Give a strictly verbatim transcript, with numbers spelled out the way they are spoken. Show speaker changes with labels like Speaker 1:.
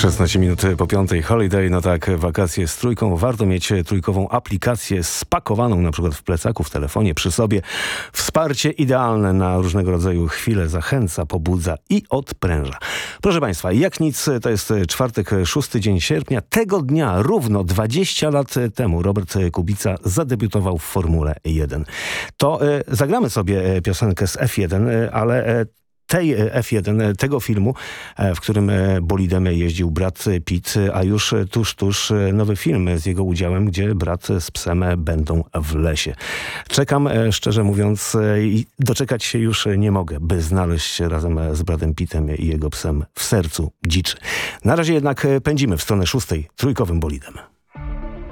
Speaker 1: szesnaście minut po piątej, Holiday, no tak, wakacje z trójką. Warto mieć trójkową aplikację spakowaną na przykład w plecaku, w telefonie, przy sobie. Wsparcie idealne na różnego rodzaju chwile, zachęca, pobudza i odpręża. Proszę Państwa, jak nic, to jest czwartek, szósty dzień sierpnia. Tego dnia, równo dwadzieścia lat temu, Robert Kubica zadebiutował w Formule jeden. To e, zagramy sobie piosenkę z F jeden, ale e, tej F jeden, tego filmu, w którym bolidem jeździł Brad Pitt, a już tuż, tuż nowy film z jego udziałem, gdzie brat z psem będą w lesie. Czekam, szczerze mówiąc, i doczekać się już nie mogę, by znaleźć się razem z Bradem Pittem i jego psem w sercu dziczy. Na razie jednak pędzimy w stronę szóstej trójkowym bolidem.